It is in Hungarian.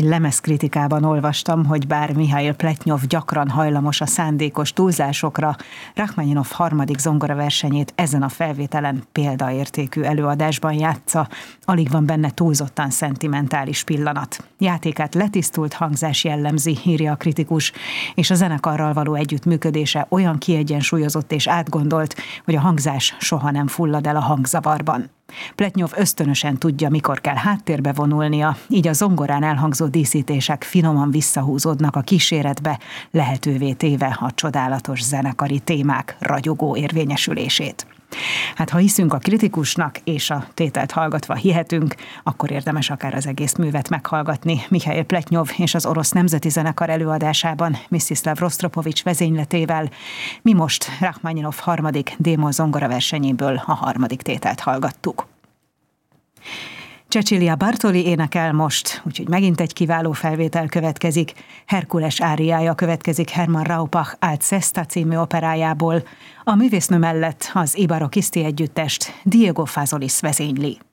Egy lemezkritikában olvastam, hogy bár Mihail Pletnyov gyakran hajlamos a szándékos túlzásokra, Rachmaninov harmadik zongoraversenyét ezen a felvételen példaértékű előadásban játsza, alig van benne túlzottan szentimentális pillanat. Játékát letisztult hangzás jellemzi, írja a kritikus, és a zenekarral való együttműködése olyan kiegyensúlyozott és átgondolt, hogy a hangzás soha nem fullad el a hangzavarban. Pletnyov ösztönösen tudja, mikor kell háttérbe vonulnia, így a zongorán elhangzó díszítések finoman visszahúzódnak a kíséretbe, lehetővé téve a csodálatos zenekari témák ragyogó érvényesülését. Hát ha hiszünk a kritikusnak, és a tételt hallgatva hihetünk, akkor érdemes akár az egész művet meghallgatni Mihail Pletnyov és az Orosz Nemzeti Zenekar előadásában Mstislav Rostropovics vezényletével. Mi most Rachmaninov harmadik d-moll zongoraversenyéből a harmadik tételt hallgattuk. Cecilia Bartoli énekel most, úgyhogy megint egy kiváló felvétel következik. Herkules áriája következik Hermann Raupach Alcesta című operájából. A művésznő mellett az Ibarra Kiszti együttest Diego Fazolis vezényli.